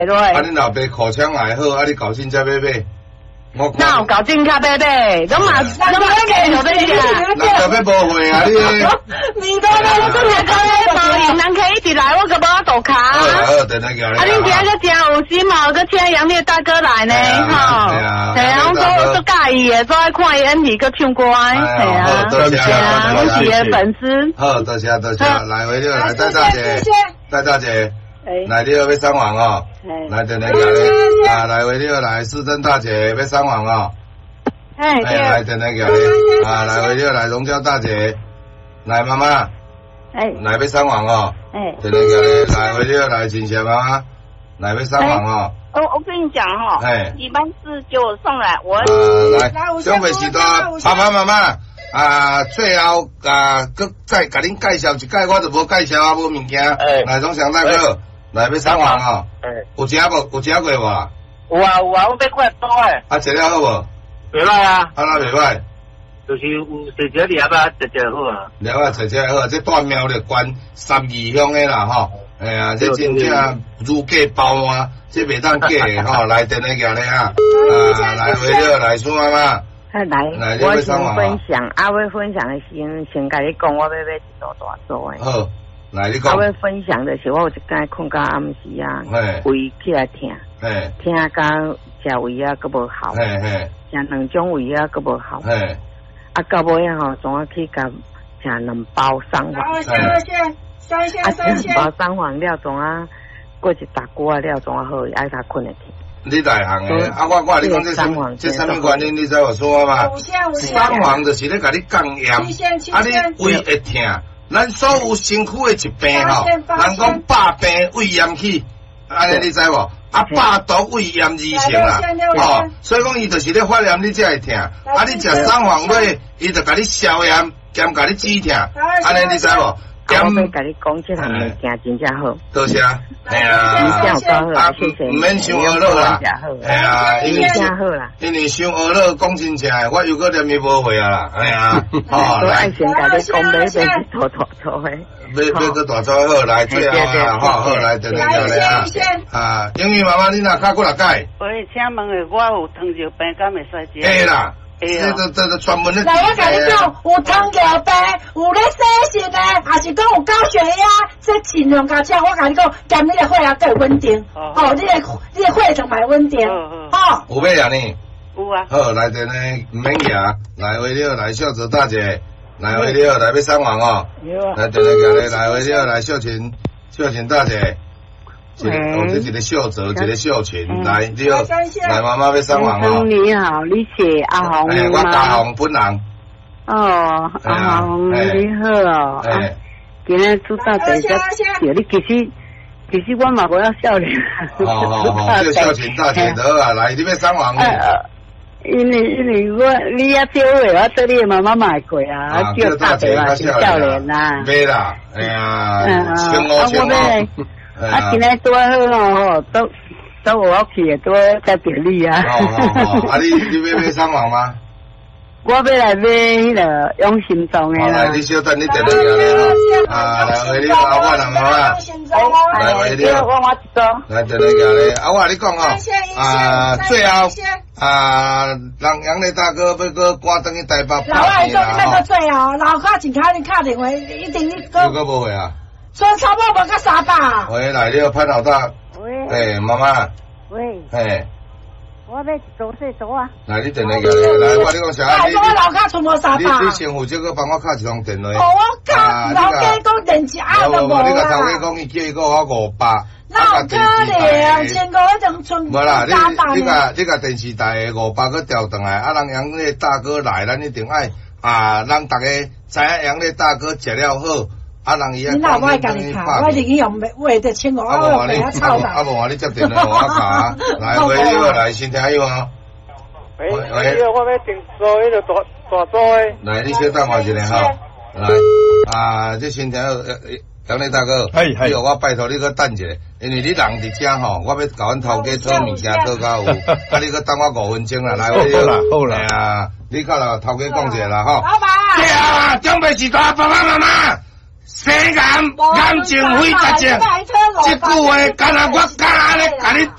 啊，你老爸口腔还好，啊，你搞新车买买。 那有搞进卡买买，咁嘛，咁嘛继续买呀。 那特别无会啊，你。 你讲我真系讲毛型人客一直来，我个无倒卡。 好，等那个。 啊，你今日个真有心嘛，个请杨烈大哥来呢，吼。系啊，我都介意的，都爱看伊演戏个唱歌，系啊， 多谢啊， 我是的粉丝。 好，多谢，来回六来，戴大姐，戴大姐。来六要上网哦，来等那个啊，来回六来，市政大姐要上网哦，来等那个啊，来回六来，荣娇大姐，来妈妈，来要上网哦，等那个来回六来，锦霞妈妈，来要上网哦。 我跟你讲哈，一般是给我送来，我来，上北时段，爸爸妈妈啊，最后啊，佮再甲恁介绍一届，我就无介绍啊，无物件，来总上大哥。来要上网哦，有食无？有食过无？ 有啊，我要过来多诶。 啊，食了好无？ 袂歹啊。 啊，哪袂歹？ 就是有食食粒啊，食好啊。 粒啊，食好，这断苗的关32乡的啦吼。哎呀，这真正如假包换，这袂当假的吼。来电那个咧啊，来回了来苏妈妈。 来，我先分享，我分享的先甲你讲，我要买一座大座诶。 好。来，你讲。 我要分享的是，我有一间困到暗时啊，胃起来痛，痛到食胃啊，佫无好，食2种胃啊，佫无好，啊，到尾啊吼，总啊去甲食2包三黄，2包三黄了，总啊过一大锅了，总啊好，爱他困得去。 你内行诶，啊，我你讲这什么原因？你知我说嘛？三黄就是咧甲你降盐，啊，你胃会痛。咱所有身躯的疾病吼，人讲百病胃炎起，安尼你知无？啊，百毒胃炎而成啦，吼，所以讲伊就是咧发炎，你才会痛。啊，你食三黄类，伊就甲你消炎，兼甲你止痛，安尼你知无？ 我要甲你讲，这项物件真正好。 多谢，哎呀，唔免伤饿了啦，哎呀，因为伤饿了讲真正，我又搁念伊无会啊啦，哎呀， 哦，来，先甲你讲，买大诶， 买个大座好来，最后啊，好来，等下来啊，英语妈妈，你若较过来改。 喂，请问诶，我有糖尿病，敢会使食？ 会啦。这专门的。 来，我甲你讲，有糖尿病，有咧洗肾的，还是讲有高血压，这尽量加吃。我甲你讲，减你的血压更稳定，哦，你的血糖蛮稳定，哦。 有咩呀呢？ 有啊。 好，来电呢，唔免牙，来回了，来秀泽大姐，来回了，来要上网哦。来电呢，过来，来回了，来秀琴大姐。这一个秀泽，一个秀琴，来你好，来妈妈要上网哦。 你好，你是阿红吗？ 我大红本人。 哦，阿红你好哦。今日做大家叫你其实我嘛不要笑脸。 好，叫秀琴大姐得啊，来你要上网呢。 因为你也叫我做你的妈妈买过啊，叫大姐啊，笑脸啦。 没啦，哎呀，请我。 今日多好哦，都我去的多在别你啊。 啊，你要上网吗？ 我要来买迄个永心庄的啦。 来，你稍等，你等下来啊，来为你阿我啦妈妈，来为你。 我一个。 来等下咧，啊我你讲哦，最后让杨磊大哥要个赶登去台北拍片啦。 老外做最后，老卡真卡你打电话，一定你个。你个无会啊？ 说差不多无到300。 喂，来了，潘老大。喂。妈妈。 喂。我要做事做啊。 来，你电话过来，来，我你讲啥？ 我老家存无300。 你先负责个帮我敲一通电话。 我靠，老家讲电池啊都无啦。 你个头家讲伊叫伊个我500。 那可怜，1500种存。 无啦，你个电视台500个调转来，啊，让杨烈大哥来，咱一定爱让大家知影杨烈大哥食了好。啊，人伊啊， 你老我甲你卡，我一定用话得1500，我俾他抄啦。 啊，无话你接电话我卡，来，喂，你好，来，先听有啊。 喂，我要订做迄个大座诶。 来，你先等我一下哈。来，这先听杨烈大哥，以后我拜托你个等一下，因为你人伫遮吼，我要甲阮头家讨物件讨到有，啊，你个等我5分钟啦，来，喂， 好啦， 你甲头家讲一下啦，吼。 老板。 对啊，长辈是大爸爸妈妈。 生癌症非绝症，这句话敢若我敢咧甲你